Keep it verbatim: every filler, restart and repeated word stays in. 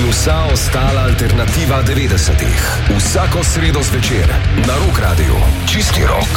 in vsa ostala alternativa devetdesetih. Vsako sredo zvečer na Rock Radiu. Čisti rok.